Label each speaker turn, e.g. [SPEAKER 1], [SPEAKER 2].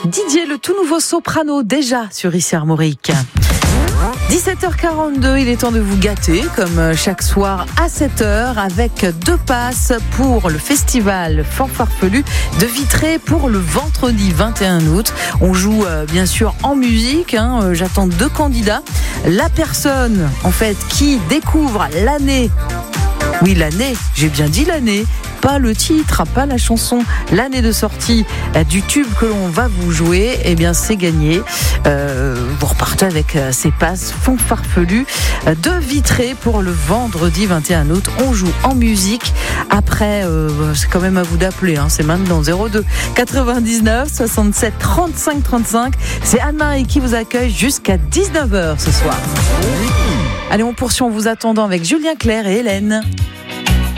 [SPEAKER 1] Didier, le tout nouveau soprano, déjà sur ici Armorique. 17h42, il est temps de vous gâter, comme chaque soir à 7h, avec 2 passes pour le festival Fanfarfelu de Vitré pour le vendredi 21 août. On joue bien sûr en musique, j'attends 2 candidats. La personne, en fait, qui découvre l'année, oui l'année, j'ai bien dit l'année, pas le titre, pas la chanson, l'année de sortie du tube que l'on va vous jouer, eh bien c'est gagné. Vous repartez avec ces passes Fanfarfelu de Vitré pour le vendredi 21 août. On joue en musique. Après, c'est quand même à vous d'appeler, c'est maintenant 02 99 67 35 35. C'est Anne-Marie qui vous accueille jusqu'à 19h ce soir. Allez, on poursuit en vous attendant avec Julien Clerc et Hélène.